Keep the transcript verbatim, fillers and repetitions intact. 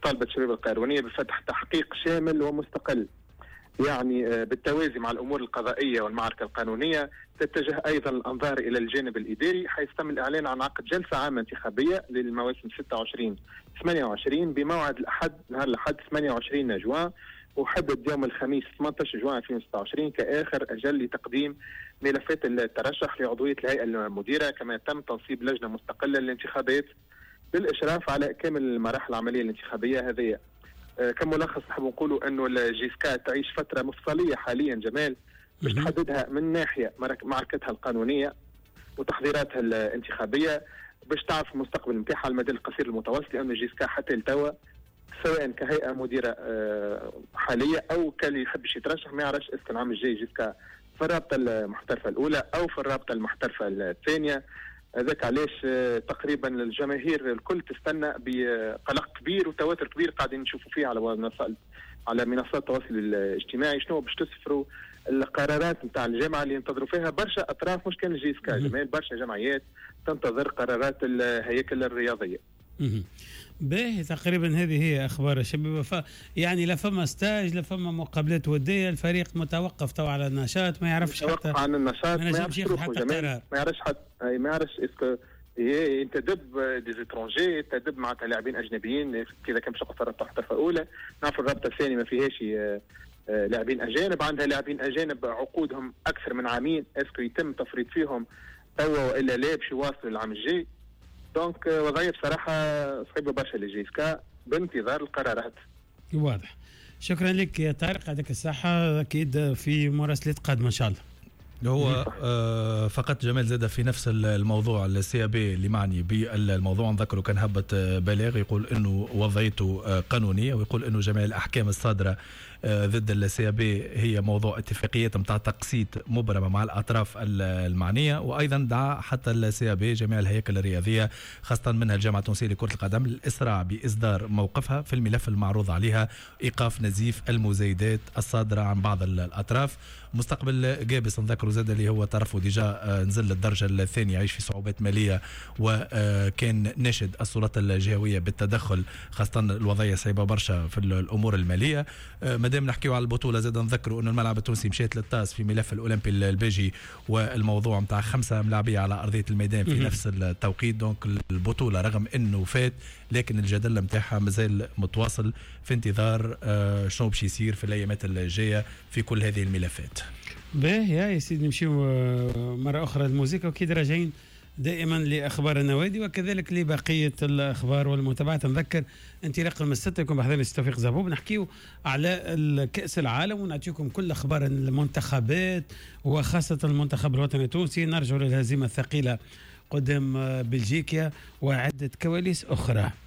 طالبت الشباب القيروانية بفتح تحقيق شامل ومستقل، يعني بالتوازي مع الأمور القضائية والمعركة القانونية. تتجه أيضا الأنظار إلى الجانب الإداري، حيث تم الإعلان عن عقد جلسة عامة انتخابية للمواسم ستة وعشرين ثمانية وعشرين بموعد الأحد نهار الأحد ثمانية وعشرين جوان، وحدد يوم الخميس ثمانية عشر جوان ألفين وستة وعشرين كآخر أجل لتقديم ملفات الترشح لعضوية الهيئة المديرة. كما تم تنصيب لجنة مستقلة للانتخابات للإشراف على كامل المراحل العملية الانتخابية هذه. أه كملخص نحب نقولوا أنه الجيسكا تعيش فترة مفصلية حاليا جمال، باش تحددها من ناحية معركتها القانونية وتحضيراتها الانتخابية، باش تعرف المستقبل نتاعها على المدى القصير المتوسط، لأن الجيسكا حتى التوا سواء كهيئة مديرة حالية أو كاللي يحبش يترشح ما يعرفش اسك العام الجاي جيسكا في الرابطة المحترفة الأولى أو في الرابطة المحترفة الثانية. هذاك علاش تقريبا الجماهير الكل تستنى بقلق كبير وتوتر كبير قاعدين نشوفوا فيه على على منصات التواصل الاجتماعي، شنو باش تسفروا القرارات نتاع الجامعة اللي ينتظروا فيها برشا أطراف، مش كان الجيسكا جمال، برشا جمعيات تنتظر قرارات الهياكل الرياضية. باهي تقريبا هذه هي اخبار الشباب. ف... يعني لا فما ستاج لا فما مقابلات وديه، الفريق متوقف تو على النشاط، ما يعرفش حتى عن النشاط، ما يعرفش حتى قرار، ما يعرفش حتى ما يعرفش اسكو انت دب ديزيترونجي تدب مع لاعبين اجنبيين كذا كم شق فرق تحت اولى. نعرف الرابطه الثانيه ما فيهاش لاعبين اجانب، عندها لاعبين اجانب عقودهم اكثر من عامين، اسكو يتم تفريط فيهم توا والا لا باش يواصلوا العام الجاي. دونك وضعيه بصراحه صعيبه برشا لجيسكا بانتظار القرارات. واضح. شكرا لك يا طارق، يعطيك الصحه، اكيد في مراسلات قادمه ان شاء الله. هو آه فقط جمال زاد في نفس الموضوع السي بي اللي معني بالموضوع، نذكره كان هبط بلاغ يقول انه وضعيته قانونيه، ويقول انه جميع الاحكام الصادره ضد السي بي هي موضوع اتفاقيات نتاع تقسيط مبرمه مع الاطراف المعنيه. وايضا دعا حتى السي بي جميع الهياكل الرياضيه خاصه منها الجامعه التونسيه لكره القدم للاسراع باصدار موقفها في الملف المعروض عليها، ايقاف نزيف المزايدات الصادره عن بعض الاطراف. مستقبل جابس نذكره زاد اللي هو طرفه ديجا نزل للدرجه الثانيه، يعيش في صعوبات ماليه وكان ناشد السلطات الجهويه بالتدخل، خاصه الوضعيه صعيبه برشا في الامور الماليه. مادام نحكيو على البطوله زاد نذكروا انه الملعب التونسي مشيت للطاس في ملف الاولمبي البلجي، والموضوع نتاع خمسه ملاعبيه على ارضيه الميدان في نفس التوقيت. دونك البطوله رغم انه فات لكن الجدل نتاعها مازال متواصل في انتظار شنو باش يصير في الايامات الجايه في كل هذه الملفات. باهي يا سيدي نمشيو مره اخرى الموسيقى، وكيد راجعين دائما لاخبار النوادي وكذلك لبقيه الاخبار والمتابعات. نذكر انطلاق من الستة يكون بحضور توفيق زبوب، نحكيو على كاس العالم ونعطيكم كل اخبار المنتخبات وخاصه المنتخب الوطني التونسي. نرجع للهزيمه الثقيله قدام بلجيكا وعده كواليس اخرى.